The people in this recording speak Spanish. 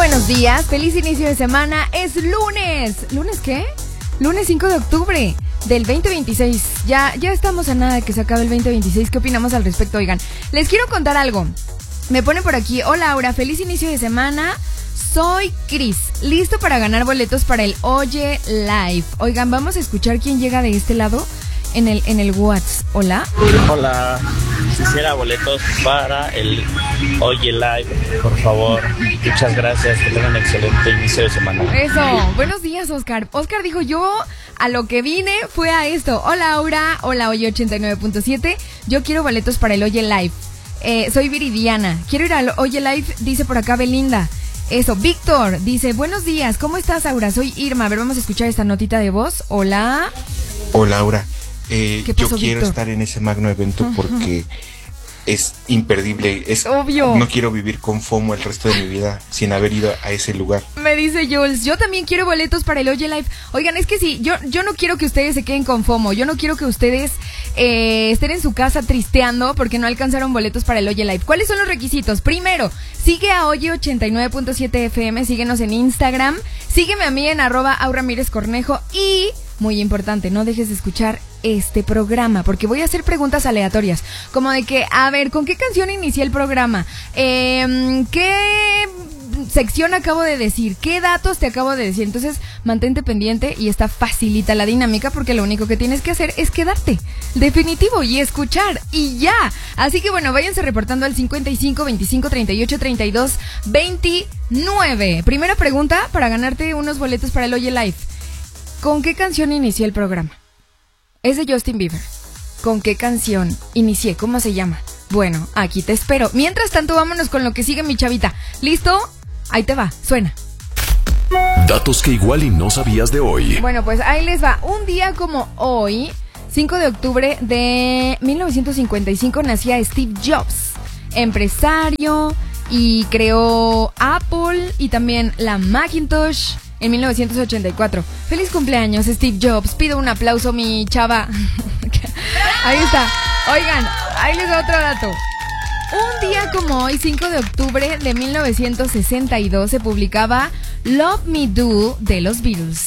buenos días, feliz inicio de semana. Es lunes. ¿Lunes qué? Lunes 5 de octubre del 2026. Ya estamos a nada de que se acabe el 2026. ¿Qué opinamos al respecto? Oigan, les quiero contar algo. Me pone por aquí, hola Aura, feliz inicio de semana. Soy Cris, listo para ganar boletos para el Oye Live. Oigan, vamos a escuchar quién llega de este lado en el WhatsApp. Hola. Hola, quisiera boletos para el Oye Live, por favor. Muchas gracias, que tengan un excelente inicio de semana. Eso, buenos días, Oscar. Oscar dijo, yo a lo que vine fue a esto. Hola Aura, hola Oye 89.7. Yo quiero boletos para el Oye Live. Soy Viridiana, quiero ir al Oye Live, dice por acá Belinda. Eso, Víctor dice, buenos días, ¿cómo estás, Aura? Soy Irma, a ver, vamos a escuchar esta notita de voz. Hola. Hola, Aura. ¿Qué yo pasó, quiero Víctor? estar en ese magno evento porque es imperdible. Es obvio. No quiero vivir con FOMO el resto de mi vida sin haber ido a ese lugar. Me dice Jules, yo también quiero boletos para el Oye Live. Oigan, es que sí, yo no quiero que ustedes se queden con FOMO. Yo no quiero que ustedes estén en su casa tristeando porque no alcanzaron boletos para el Oye Live. ¿Cuáles son los requisitos? Primero, sigue a Oye 89.7 FM, síguenos en Instagram, sígueme a mí en @auramirezcornejo y, muy importante, no dejes de escuchar este programa, porque voy a hacer preguntas aleatorias, como de que, a ver, ¿con qué canción inicié el programa? ¿Qué sección acabo de decir? ¿Qué datos te acabo de decir? Entonces, mantente pendiente y está facilita la dinámica, porque lo único que tienes que hacer es quedarte, definitivo, y escuchar, y ya. Así que bueno, váyanse reportando al 55 25 38 32 29. Primera pregunta para ganarte unos boletos para el Oye Live. ¿Con qué canción inicié el programa? Es de Justin Bieber. ¿Con qué canción inicié? ¿Cómo se llama? Bueno, aquí te espero. Mientras tanto, vámonos con lo que sigue, mi chavita. ¿Listo? Ahí te va, suena. Datos que igual y no sabías de hoy. Bueno, pues ahí les va. Un día como hoy, 5 de octubre de 1955, nacía Steve Jobs, empresario, y creó Apple y también la Macintosh en 1984. ¡Feliz cumpleaños, Steve Jobs! Pido un aplauso, mi chava. Ahí está. Oigan, ahí les doy otro dato. Un día como hoy, 5 de octubre de 1962, se publicaba Love Me Do de los Beatles.